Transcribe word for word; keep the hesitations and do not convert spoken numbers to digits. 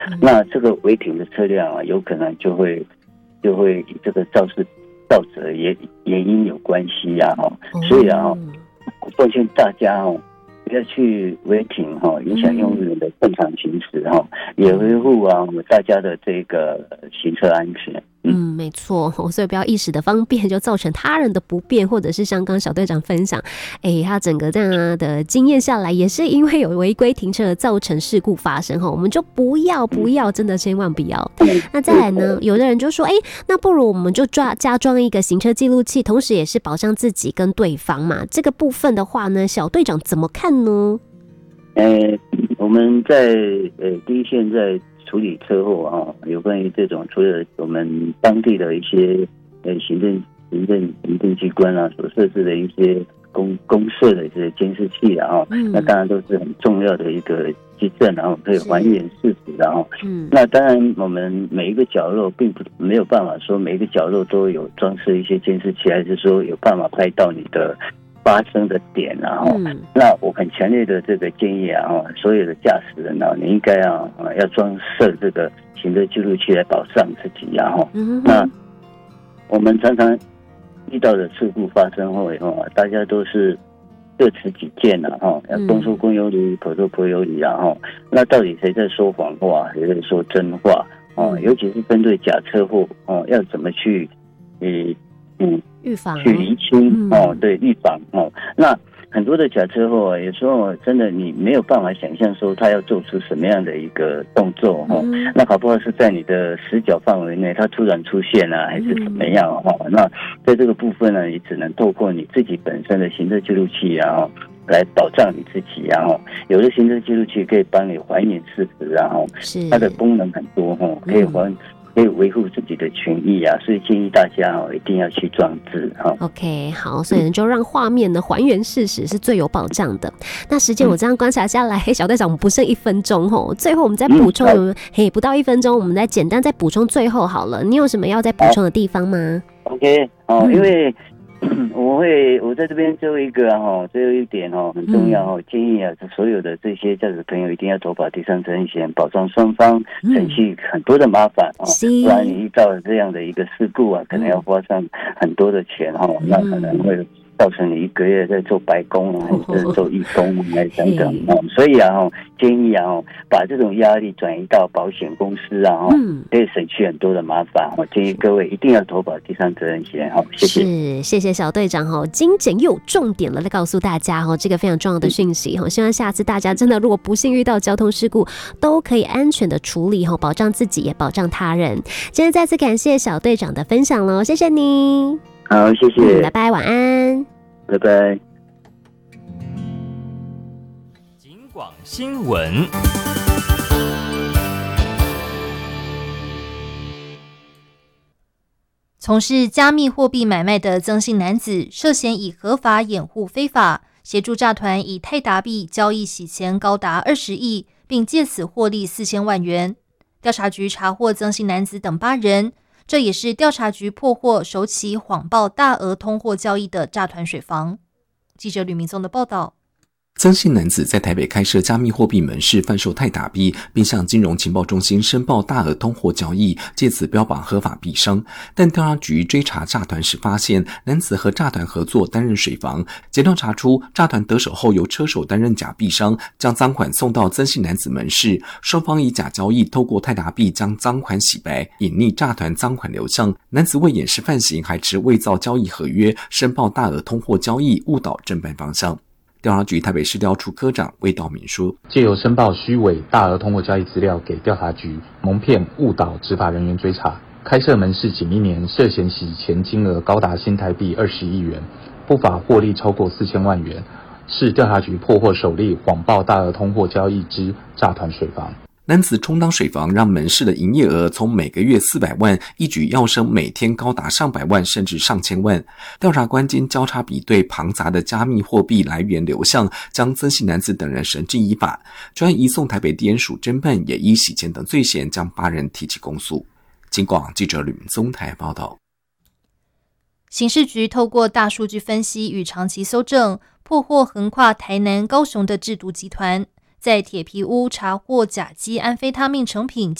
嗯、那这个违停的车辆啊，有可能就会就会与这个肇事肇责也原因有关系啊，哦，所以啊，奉劝大家哦，不要去违停哈，影响用路人的正常行驶哈，也维护啊大家的这个行车安全。 嗯，没错，所以不要一时的方便就造成他人的不便，或者是像刚刚小队长分享，哎，他整个这样的经验下来，也是因为有违规停车而造成事故发生，我们就不要不要，真的千万不要。那再来呢，有的人就说，哎，那不如我们就抓加装一个行车记录器，同时也是保障自己跟对方嘛。这个部分的话呢，小队长怎么看呢？ 呃，我们在呃第一线在处理车祸啊，有关于这种除了我们当地的一些呃行政行政行政机关啊所设置的一些公公设的这些监视器啊，嗯、那当然都是很重要的一个基证，然后可以还原事实的啊。嗯，那当然我们每一个角落并不没有办法说每一个角落都有装设一些监视器，还是说有办法拍到你的发生的点啊，嗯、那我很强烈的这个建议啊，所有的驾驶人啊，你应该啊要装设这个行车记录器来保障自己啊。嗯、那我们常常遇到的事故发生后以后啊，大家都是各持己见啊，哈，要公说公有理，口说婆有理啊，哈。那到底谁在说谎话，谁在说真话？哦，尤其是针对假车祸哦，要怎么去，呃，嗯。 预防去厘清哦，对，预防哦。那很多的假车祸，有时候真的你没有办法想象说他要做出什么样的一个动作哦。嗯、那搞不好是在你的死角范围内，他突然出现啊，还是怎么样哦？嗯、那在这个部分呢，你只能透过你自己本身的行车记录器啊，来保障你自己啊。有的行车记录器可以帮你还原事实啊，它的功能很多哈，可以还。嗯可以维护自己的权益啊，所以建议大家哦，一定要去装置哈。 OK， 好，所以就让画面呢还原事实是最有保障的。那时间我这样观察下来，嘿，小队长，我们不剩一分钟吼，最后我们再补充，嗯、嘿，不到一分钟，我们再简单再补充最后好了。你有什么要再补充的地方吗 ？OK， 哦，嗯、因为。我会，我在这边最后一个哈，最后一点哈很重要哈，嗯、建议啊，所有的这些驾驶朋友一定要投保第三责任险，保障双方，省去很多的麻烦啊，嗯、不然你遇到这样的一个事故啊，可能要花上很多的钱哈，嗯、那可能会造成你一个月在做白工啊，还是做义工啊等等啊，所以啊，建议啊，把这种压力转移到保险公司啊，嗯、可以省去很多的麻烦。我建议各位一定要投保第三责任险，好，谢谢。 是，谢谢小队长哈，精简又有重点了，来告诉大家哈，这个非常重要的讯息哈，希望下次大家真的如果不幸遇到交通事故，都可以安全的处理哈，保障自己也保障他人。今天再次感谢小队长的分享喽，谢谢你。 好，谢谢， 嗯、拜拜，晚安， 拜拜。 警广新闻。 从事加密货币买卖的曾姓男子涉嫌以合法掩护非法，协助诈团以泰达币交易洗钱高达二十亿，并借此获利四千万元。调查局查获曾姓男子等八人，这也是调查局破获首起谎报大额通货交易的诈团水房。记者吕明宗的报道。 曾姓男子在台北开设加密货币门市，贩售泰达币，并向金融情报中心申报大额通货交易，借此标榜合法币商。但调查局追查诈团时发现，男子和诈团合作担任水房。检调查出，诈团得手后由车手担任假币商，将赃款送到曾姓男子门市，双方以假交易透过泰达币将赃款洗白，隐匿诈团赃款流向。男子为掩饰犯行，还持伪造交易合约，申报大额通货交易，误导侦办方向。调查局台北市调处科长魏道明说， 借由申报虚伪大额通货交易资料给调查局，蒙骗误导执法人员追查，开设门市仅一年，涉嫌洗钱金额高达新台币二十亿元，不法获利超过四千万元，是调查局破获首例谎报大额通货交易之诈团水房。 男子充当水房，让门市的营业额从每个月四百万一举跃升每天高达上百万甚至上千万。调查官经交叉比对庞杂的加密货币来源流向，将曾姓男子等人绳之以法。专案移送台北地检署侦办，也依洗钱等罪嫌将八人提起公诉。警广记者吕明宗台报道。 刑事局透过大数据分析与长期搜证，破获横跨台南、高雄的制毒集团。 在铁皮屋查获甲基安非他命成品